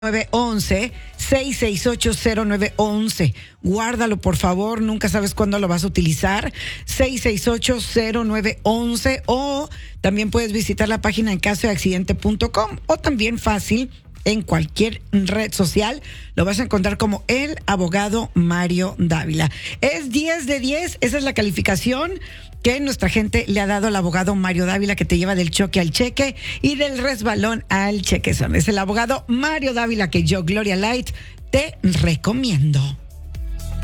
0911 6680911. Guárdalo, por favor, nunca sabes cuándo lo vas a utilizar. 6680911, o también puedes visitar la página en casodeaccidente.com, o también fácil en cualquier red social lo vas a encontrar como el abogado Mario Dávila. Es 10 de 10, esa es la calificación que nuestra gente le ha dado al abogado Mario Dávila, que te lleva del choque al cheque y del resbalón al chequezón. Es el abogado Mario Dávila que yo, Gloria Light, te recomiendo.